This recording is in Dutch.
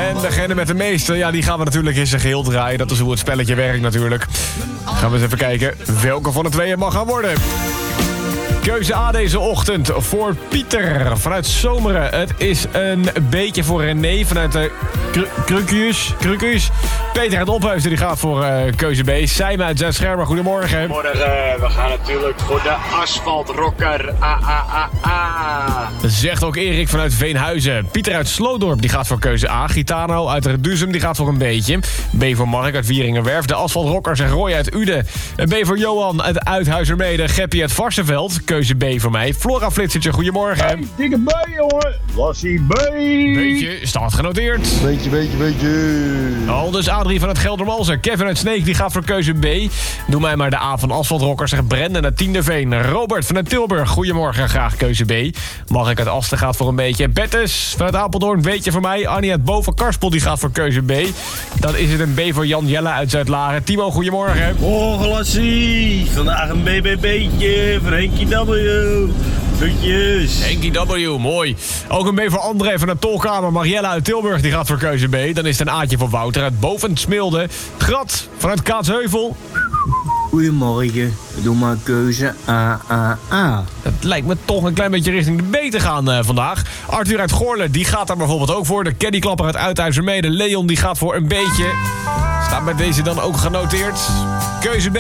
En degene met de meeste, ja, die gaan we natuurlijk in zijn geheel draaien. Dat is hoe het spelletje werkt natuurlijk. Gaan we eens even kijken welke van de tweeën mag gaan worden. Keuze A deze ochtend voor Pieter vanuit Zomeren. Het is een beetje voor René vanuit de Krukus. Peter uit Ophuizen die gaat voor keuze B. Sijmen uit Zuid-Schermer, goedemorgen. Goedemorgen, we gaan natuurlijk voor de asfaltrocker. Zegt ook Erik vanuit Veenhuizen. Pieter uit Sloodorp die gaat voor keuze A. Gitano uit Reduzum die gaat voor een beetje. B voor Mark uit Wieringenwerf. De asfaltrocker zegt Roy uit Uden. Een B voor Johan uit Uithuizermede. Geppie uit Varsenveld. Keuze B voor mij. Flora Flitsertje, goedemorgen. Hey, dikke B, jongen. Lassie B. Beetje, staat genoteerd. Beetje. Aldus Adrie van het Geldermalsen. Kevin uit Sneek, die gaat voor keuze B. Doe mij maar de A van Asfaltrocker, zegt Brendan uit Tienderveen. Robert vanuit Tilburg, goedemorgen, graag keuze B. Mark uit Asten gaat voor een beetje. Bettes vanuit Apeldoorn, beetje voor mij. Annie uit Boven Karspel, die gaat voor keuze B. Dan is het een B voor Jan Jelle uit Zuid-Laren. Timo, goedemorgen. Oh, Lassie. Vandaag een BBB'tje voor Henkie W. Groetjes. Henkie W, mooi. Ook een B voor André van de Tolkamer. Mariella uit Tilburg, die gaat voor keuze B. Dan is het een A'tje voor Wouter uit Bovensmilde. Grat vanuit Kaatsheuvel. Goedemorgen, doe maar keuze A. Het lijkt me toch een klein beetje richting de B te gaan vandaag. Arthur uit Goorle, die gaat daar bijvoorbeeld ook voor. De caddyklapper uit Uithuizermede. Leon, die gaat voor een beetje. Staat bij deze dan ook genoteerd. Keuze B.